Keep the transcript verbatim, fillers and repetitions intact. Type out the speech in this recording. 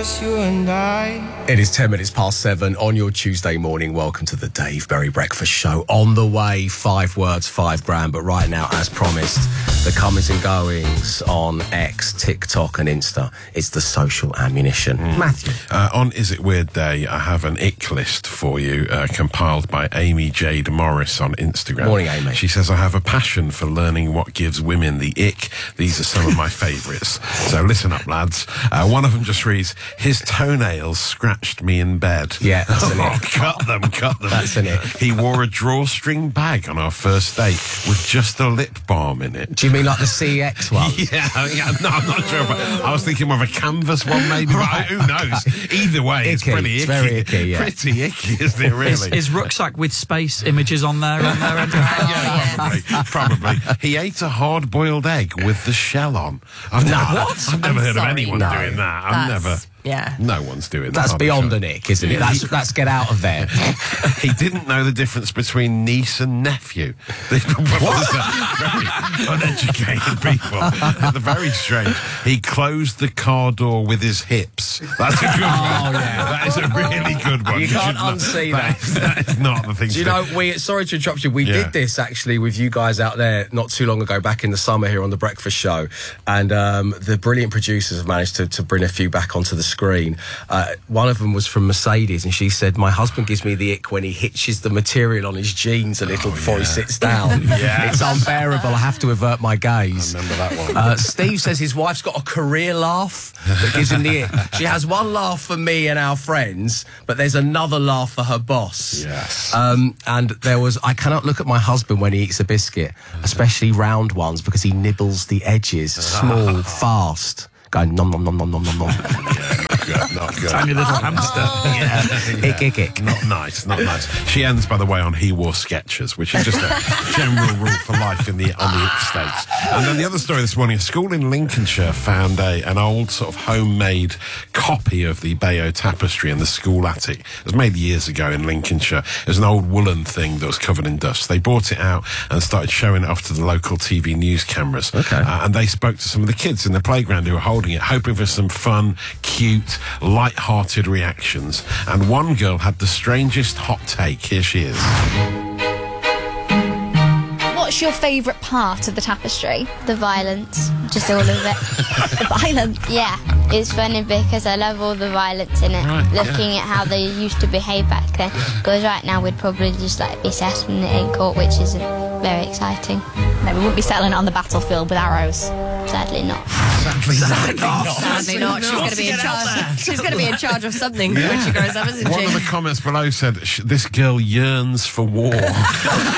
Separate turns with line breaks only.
just you and I.
It is ten minutes past seven on your Tuesday morning. Welcome to the Dave Berry Breakfast Show. On the way, five words, five grand. But right now, as promised, the comings and goings on X, TikTok and Insta. It's the social ammunition. Mm. Matthew.
Uh, on Is It Weird Day, I have an ick list for you, uh, compiled by Amy Jade Morris on Instagram.
Morning, Amy.
She says, I have a passion for learning what gives women the ick. These are some of my favourites. So listen up, lads. Uh, one of them just reads, his toenails scratched me in bed.
Yeah, that's an
oh,
ick.
Cut them, cut them.
That's an ick.
He wore a drawstring bag on our first date with just a lip balm in it.
Do you mean like the C X one?
Yeah, yeah, no, I'm not sure. But I was thinking of a canvas one, maybe. Right. But who knows? Either way, it's
Icky.
pretty icky.
It's very icky, yeah.
Pretty icky, isn't it, really?
Is, is rucksack with space images on there? On there and
yeah, probably, probably. He ate a hard-boiled egg with the shell on. I've never,
what?
I've never
I'm
heard
sorry.
of anyone
No.
doing that. I've
That's-
never.
Yeah.
No one's doing that.
That's
I'll be
beyond
sure.
an ick, isn't it? That's, that's get out of there.
He didn't know the difference between niece and nephew. What? Very uneducated people. They're very strange. He closed the car door with his hips. That's a good one.
Oh, yeah.
That is a really good one.
You can't
should not-
unsee
that. Is, that is not the thing
Do
to
you
do.
know, we, sorry to interrupt you, we
Yeah.
did this actually with you guys out there not too long ago, back in the summer here on The Breakfast Show, and um, the brilliant producers have managed to, to bring a few back onto the screen. Uh, one of them was from Mercedes, and she said, my husband gives me the ick when he hitches the material on his jeans a little
Oh,
before
yeah.
he sits down.
Yes.
It's unbearable, I have to avert my gaze.
I remember that one.
Uh, Steve says his wife's got a career laugh that gives him the ick. She has one laugh for me and our friends, but there's another laugh for her boss.
Yes.
Um, and there was, I cannot look at my husband when he eats a biscuit, especially round ones, because he nibbles the edges, small, fast, going nom nom nom nom nom nom nom.
Good, not good.
tiny little hamster.
Yeah.
Ick, ick, ick.
Not nice, not nice. She ends, by the way, on he wore Skechers, which is just a general rule for life in the on the ick states. And then the other story this morning: a school in Lincolnshire found a an old sort of homemade copy of the Bayeux Tapestry in the school attic. It was made years ago in Lincolnshire. It was an old woolen thing that was covered in dust. They brought it out and started showing it off to the local T V news cameras.
Okay.
Uh, and they spoke to some of the kids in the playground who were holding it, hoping for some fun, cute, light-hearted reactions. And one girl had the strangest hot take. Here she is.
What's your favourite part of the tapestry?
The violence, just all of it.
The violence.
Yeah, it's funny because I love all the violence in it.
Right,
looking
yeah.
at how they used to behave back then. Because right now we'd probably just like be settling it in court, which isn't very exciting.
No, we wouldn't be settling it on the battlefield with arrows.
Sadly not.
Sadly,
Sadly not. She's going to be in charge. She's going to be in charge of something when she grows up, isn't
One
she?
of the comments below said, "Sh- this girl yearns for war."